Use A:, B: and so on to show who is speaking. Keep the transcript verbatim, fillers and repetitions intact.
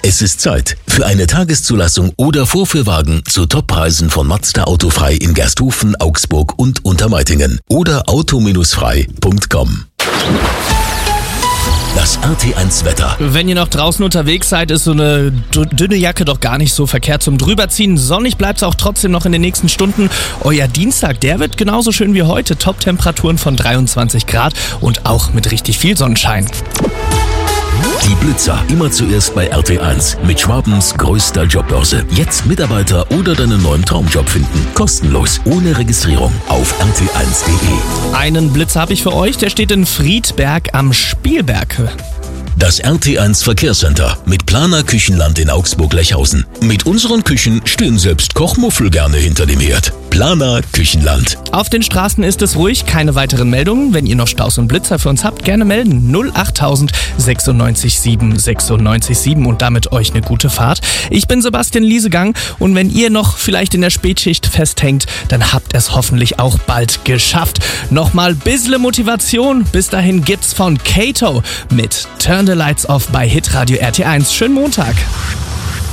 A: Es ist Zeit für eine Tageszulassung oder Vorführwagen zu Toppreisen von Mazda Autofrei in Gersthofen, Augsburg und Untermeitingen oder auto frei punkt com. Das R T eins Wetter.
B: Wenn ihr noch draußen unterwegs seid, ist so eine dünne Jacke doch gar nicht so verkehrt zum Drüberziehen. Sonnig bleibt es auch trotzdem noch in den nächsten Stunden. Euer Dienstag, der wird genauso schön wie heute. Top-Temperaturen von dreiundzwanzig Grad und auch mit richtig viel Sonnenschein.
A: Die Blitzer, immer zuerst bei R T eins mit Schwabens größter Jobbörse. Jetzt Mitarbeiter oder deinen neuen Traumjob finden. Kostenlos, ohne Registrierung auf r t eins punkt de.
B: Einen Blitz habe ich für euch, der steht in Friedberg am Spielberg.
A: Das R T eins Verkehrscenter mit Planer Küchenland in Augsburg-Lechhausen. Mit unseren Küchen stehen selbst Kochmuffel gerne hinter dem Herd. Planer Küchenland.
B: Auf den Straßen ist es ruhig, keine weiteren Meldungen. Wenn ihr noch Staus und Blitzer für uns habt, gerne melden. null achttausend sechsundneunzig sieben sechsundneunzig sieben und damit euch eine gute Fahrt. Ich bin Sebastian Liesegang und wenn ihr noch vielleicht in der Spätschicht festhängt, dann habt ihr es hoffentlich auch bald geschafft. Nochmal bissle Motivation. Bis dahin gibt's von Kato mit Turn the Lights Off bei Hitradio R T eins. Schönen Montag.